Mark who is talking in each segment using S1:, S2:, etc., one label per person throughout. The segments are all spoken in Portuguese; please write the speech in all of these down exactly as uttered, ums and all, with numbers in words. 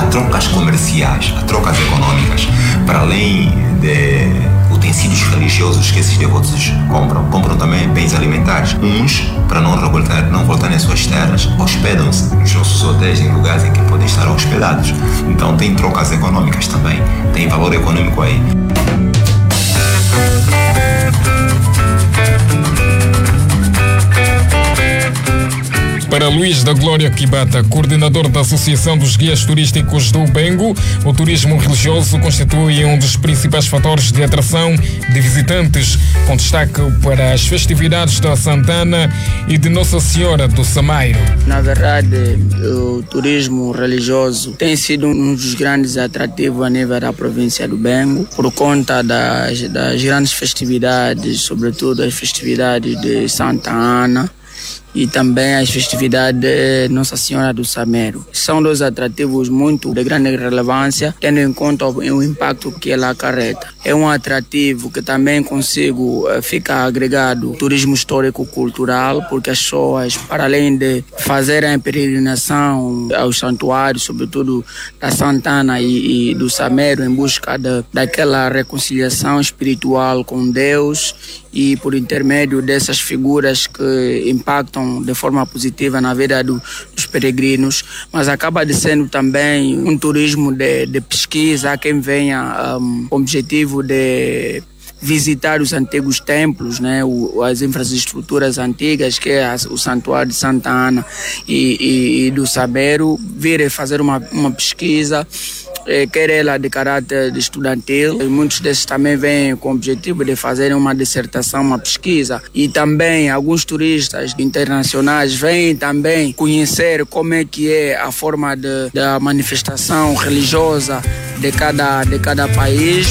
S1: trocas comerciais, há trocas econômicas, para além de utensílios religiosos que esses devotos compram, compram também bens alimentares. Uns, para não revoltar, não voltarem às suas terras, hospedam-se nos nossos hotéis, em lugares em que podem estar hospedados. Então tem trocas econômicas também, tem valor econômico aí.
S2: Para Luís da Glória Kibata, coordenador da Associação dos Guias Turísticos do Bengo, o turismo religioso constitui um dos principais fatores de atração de visitantes, com destaque para as festividades da Santana e de Nossa Senhora do Samairo.
S3: Na verdade, o turismo religioso tem sido um dos grandes atrativos a nível da província do Bengo, por conta das, das grandes festividades, sobretudo as festividades de Santa Ana, e também as festividades de Nossa Senhora do Samairo. São dois atrativos muito de grande relevância, tendo em conta o impacto que ela acarreta. É um atrativo que também consigo ficar agregado turismo histórico-cultural, porque as pessoas, para além de fazerem a peregrinação aos santuários, sobretudo da Santana e, e do Samairo, em busca de, daquela reconciliação espiritual com Deus, e por intermédio dessas figuras que impactam de forma positiva na vida do, dos peregrinos, mas acaba de sendo também um turismo de, de pesquisa. Há quem venha um, com o objetivo de visitar os antigos templos, né, o, as infraestruturas antigas, que é o Santuário de Santa Ana e, e, e do Samairo, vir fazer uma, uma pesquisa, eh, quer ela de caráter estudantil. E muitos desses também vêm com o objetivo de fazer uma dissertação, uma pesquisa. E também alguns turistas internacionais vêm também conhecer como é que é a forma de, da manifestação religiosa de cada, de cada país.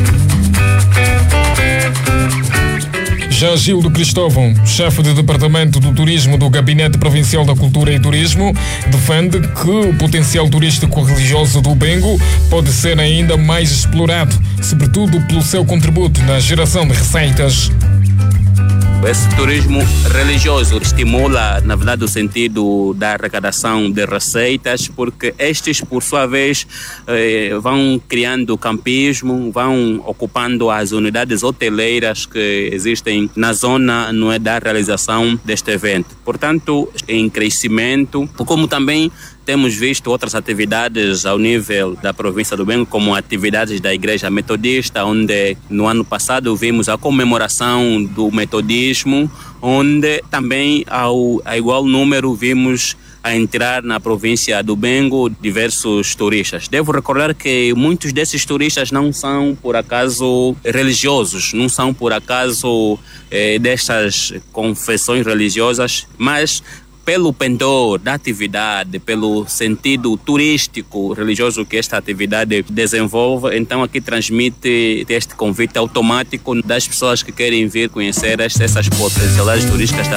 S2: Já Gildo Cristóvão, chefe de Departamento do Turismo do Gabinete Provincial da Cultura e Turismo, defende que o potencial turístico religioso do Bengo pode ser ainda mais explorado, sobretudo pelo seu contributo na geração de receitas.
S4: Esse turismo religioso estimula, na verdade, o sentido da arrecadação de receitas, porque estes, por sua vez, eh, vão criando campismo, vão ocupando as unidades hoteleiras que existem na zona, não é, da realização deste evento. Portanto, em crescimento, como também temos visto outras atividades ao nível da província do Bengo, como atividades da Igreja Metodista, onde no ano passado vimos a comemoração do metodismo, onde também ao, a igual número vimos a entrar na província do Bengo diversos turistas. Devo recordar que muitos desses turistas não são por acaso religiosos, não são por acaso eh, destas confissões religiosas, mas pelo pendor da atividade, pelo sentido turístico religioso que esta atividade desenvolve. Então aqui transmite este convite automático das pessoas que querem vir conhecer essas potencialidades turísticas